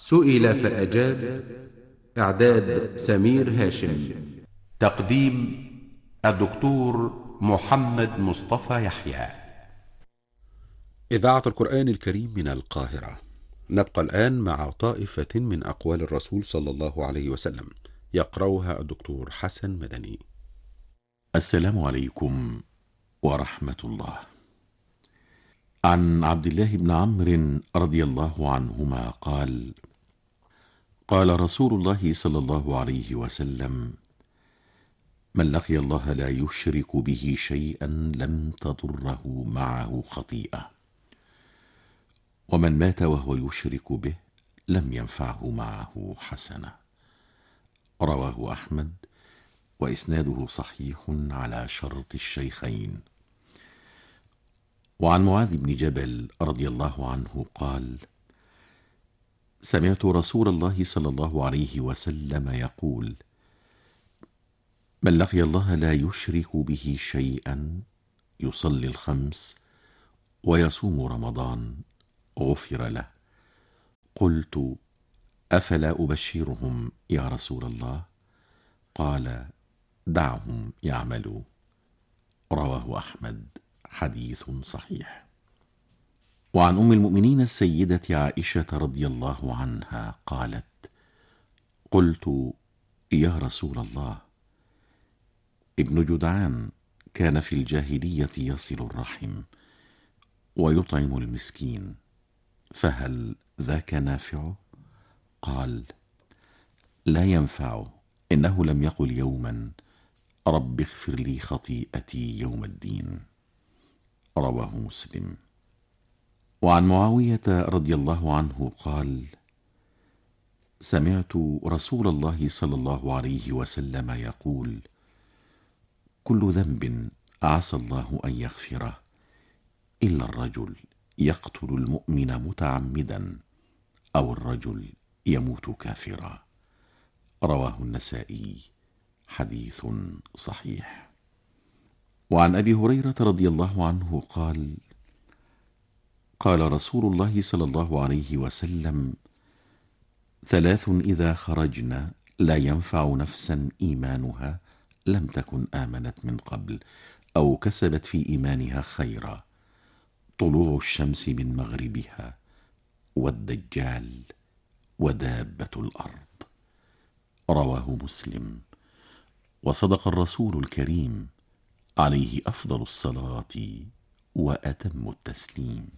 سئل فأجاب. إعداد سمير هاشم. تقديم الدكتور محمد مصطفى يحيى. إذاعة القرآن الكريم من القاهرة. نبقى الآن مع طائفة من أقوال الرسول صلى الله عليه وسلم، يقرأها الدكتور حسن مدني. السلام عليكم ورحمة الله. عن عبد الله بن عمرو رضي الله عنهما قال: قال رسول الله صلى الله عليه وسلم: من لقي الله لا يشرك به شيئا لم تضره معه خطيئة، ومن مات وهو يشرك به لم ينفعه معه حسنة. رواه أحمد، وإسناده صحيح على شرط الشيخين. وعن معاذ بن جبل رضي الله عنه قال: سمعت رسول الله صلى الله عليه وسلم يقول: من لقي الله لا يشرك به شيئا يصلي الخمس ويصوم رمضان غفر له. قلت: أفلا أبشرهم يا رسول الله؟ قال: دعهم يعملوا. رواه أحمد، حديث صحيح. وعن أم المؤمنين السيدة عائشة رضي الله عنها قالت: قلت: يا رسول الله، ابن جدعان كان في الجاهلية يصل الرحم ويطعم المسكين، فهل ذاك نافعه؟ قال: لا ينفعه، إنه لم يقل يوما رب اغفر لي خطيئتي يوم الدين. رواه مسلم. وعن معاوية رضي الله عنه قال: سمعت رسول الله صلى الله عليه وسلم يقول: كل ذنب عسى الله أن يغفره إلا الرجل يقتل المؤمن متعمدا أو الرجل يموت كافرا. رواه النسائي، حديث صحيح. وعن أبي هريرة رضي الله عنه قال: قال رسول الله صلى الله عليه وسلم: ثلاث إذا خرجن لا ينفع نفسا إيمانها لم تكن آمنت من قبل أو كسبت في إيمانها خيرا: طلوع الشمس من مغربها، والدجال، ودابة الأرض. رواه مسلم. وصدق الرسول الكريم عليه أفضل الصلاة وأتم التسليم.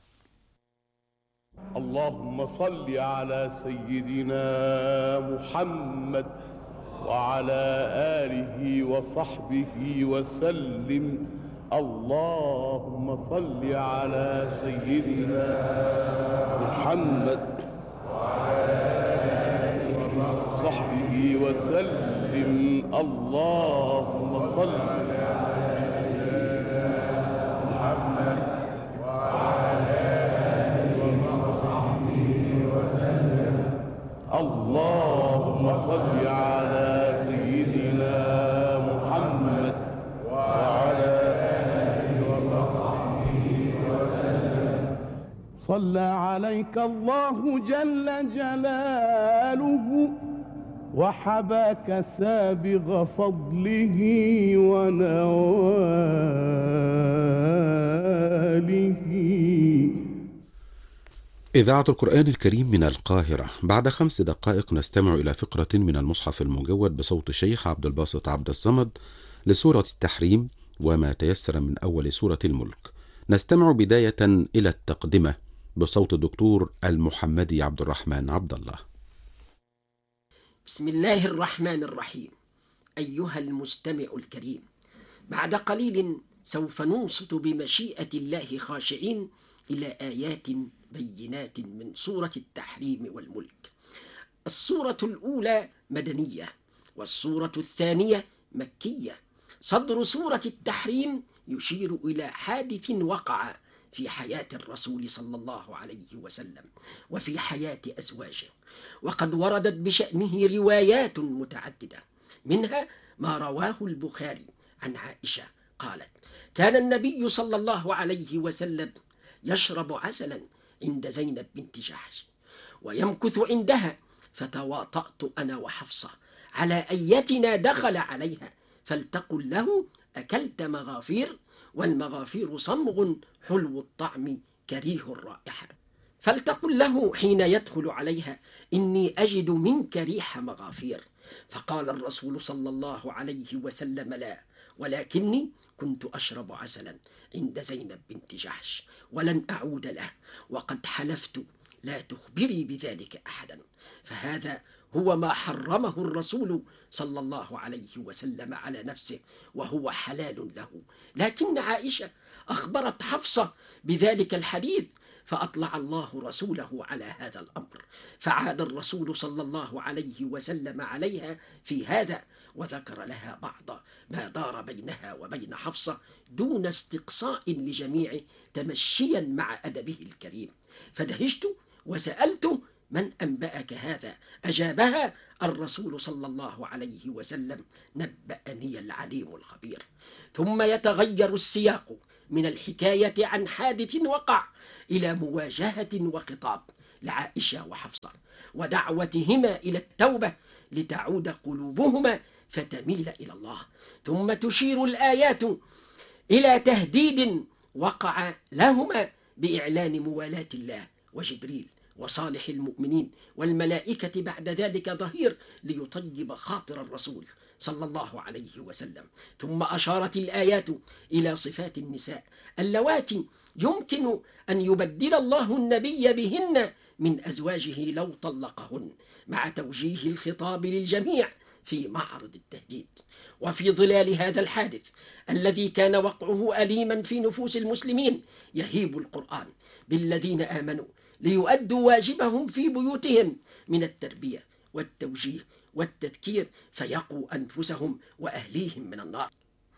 اللهم صل على سيدنا محمد وعلى آله وصحبه وسلم. اللهم صل على سيدنا محمد وعلى آله وصحبه وسلم. اللهم صل على سيدنا محمد وعلى آله وصحبه وسلم. اللهم صل على سيدنا محمد وعلى آله وصحبه وسلم. صلى عليك الله جل جلاله وحباك سابغ فضله ونواله. إذاعة القرآن الكريم من القاهرة. بعد 5 دقائق نستمع إلى فقرة من المصحف المجود بصوت الشيخ عبد الباسط عبد الصمد لسورة التحريم وما تيسر من أول سورة الملك. نستمع بداية إلى التقدمة بصوت الدكتور المحمدي عبد الرحمن عبد الله. بسم الله الرحمن الرحيم. أيها المستمع الكريم، بعد قليل سوف ننصت بمشيئة الله خاشعين إلى آيات بينات من سورة التحريم والملك. السورة الأولى مدنية، والسورة الثانية مكية. صدر سورة التحريم يشير إلى حادث وقع في حياة الرسول صلى الله عليه وسلم وفي حياة أزواجه، وقد وردت بشأنه روايات متعددة، منها ما رواه البخاري عن عائشة قالت: كان النبي صلى الله عليه وسلم يشرب عسلا عند زينب بنت جحش، ويمكث عندها، فتواطأت أنا وحفصة على أيتنا دخل عليها، فلتقل له: أكلت مغافير؟ والمغافير صمغ حلو الطعم كريه الرائحة. فلتقل له حين يدخل عليها: إني أجد منك ريح مغافير. فقال الرسول صلى الله عليه وسلم: لا، ولكني كنت أشرب عسلا عند زينب بنت جحش ولن أعود له، وقد حلفت لا تخبري بذلك أحدا. فهذا هو ما حرمه الرسول صلى الله عليه وسلم على نفسه، وهو حلال له. لكن عائشة أخبرت حفصة بذلك الحديث، فأطلع الله رسوله على هذا الأمر، فعاد الرسول صلى الله عليه وسلم عليها في هذا، وذكر لها بعض ما دار بينها وبين حفصة دون استقصاء لجميع، تمشيا مع أدبه الكريم. فدهشت وسألت: من أنبأك هذا؟ أجابها الرسول صلى الله عليه وسلم: نبأني العليم الخبير. ثم يتغير السياق من الحكاية عن حادث وقع إلى مواجهة وخطاب لعائشة وحفصة، ودعوتهما إلى التوبة لتعود قلوبهما فتميل إلى الله. ثم تشير الآيات إلى تهديد وقع لهما بإعلان موالاة الله وجبريل وصالح المؤمنين والملائكة بعد ذلك ظهير ليطيب خاطر الرسول صلى الله عليه وسلم. ثم أشارت الآيات إلى صفات النساء اللواتي يمكن أن يبدل الله النبي بهن من أزواجه لو طلقهن، مع توجيه الخطاب للجميع في معرض التهديد. وفي ظلال هذا الحادث الذي كان وقعه أليما في نفوس المسلمين، يهيب القرآن بالذين آمنوا ليؤدوا واجبهم في بيوتهم من التربية والتوجيه والتذكير، فيقوا أنفسهم وأهليهم من النار.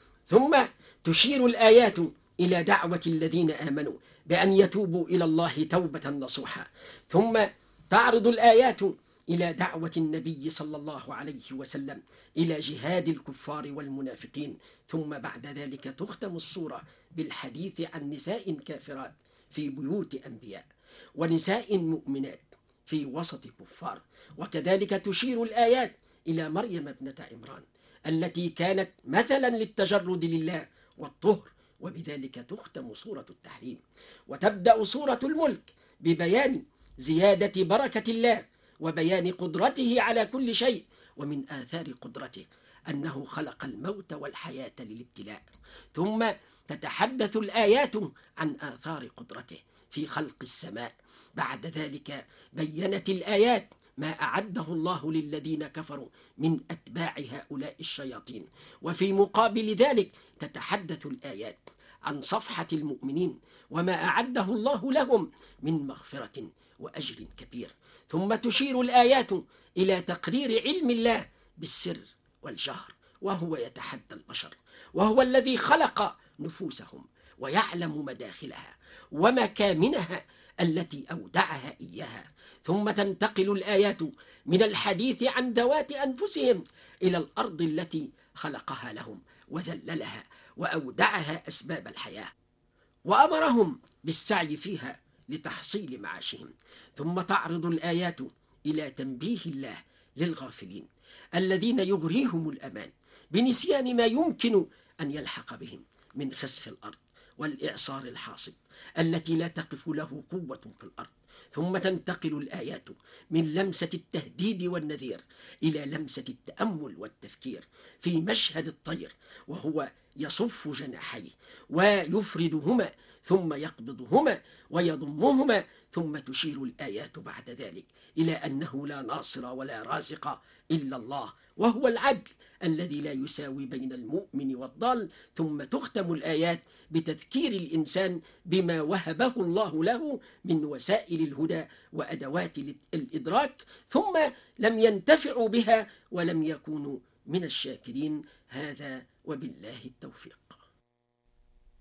ثم تشير الآيات إلى دعوة الذين آمنوا بأن يتوبوا إلى الله توبة نصوحا. ثم تعرض الآيات إلى دعوة النبي صلى الله عليه وسلم إلى جهاد الكفار والمنافقين. ثم بعد ذلك تختم الصورة بالحديث عن نساء كافرات في بيوت أنبياء، ونساء مؤمنات في وسط كفار. وكذلك تشير الآيات إلى مريم ابنة عمران التي كانت مثلا للتجرد لله والطهر، وبذلك تختم سورة التحريم. وتبدأ سورة الملك ببيان زيادة بركة الله وبيان قدرته على كل شيء، ومن آثار قدرته أنه خلق الموت والحياة للابتلاء. ثم تتحدث الآيات عن آثار قدرته في خلق السماء. بعد ذلك بيّنت الآيات ما أعده الله للذين كفروا من أتباع هؤلاء الشياطين. وفي مقابل ذلك تتحدث الآيات عن صفحة المؤمنين وما أعده الله لهم من مغفرة وأجر كبير. ثم تشير الآيات إلى تقرير علم الله بالسر والجهر، وهو يتحدى البشر، وهو الذي خلق نفوسهم ويعلم مداخلها ومكامنها التي أودعها إياها. ثم تنتقل الآيات من الحديث عن ذوات أنفسهم إلى الأرض التي خلقها لهم وذللها وأودعها أسباب الحياة، وأمرهم بالسعي فيها لتحصيل معاشهم. ثم تعرض الآيات إلى تنبيه الله للغافلين الذين يغريهم الأمان بنسيان ما يمكن أن يلحق بهم من خسف الأرض والإعصار الحاصب التي لا تقف له قوة في الأرض. ثم تنتقل الآيات من لمسة التهديد والنذير إلى لمسة التأمل والتفكير في مشهد الطير وهو يصف جناحيه ويفردهما ثم يقبضهما ويضمهما. ثم تشير الآيات بعد ذلك إلى أنه لا ناصر ولا رازق إلا الله، وهو العدل الذي لا يساوي بين المؤمن والضال. ثم تختم الآيات بتذكير الإنسان بما وهبه الله له من وسائل الهدى وأدوات الإدراك، ثم لم ينتفعوا بها ولم يكونوا من الشاكرين. هذا وبالله التوفيق.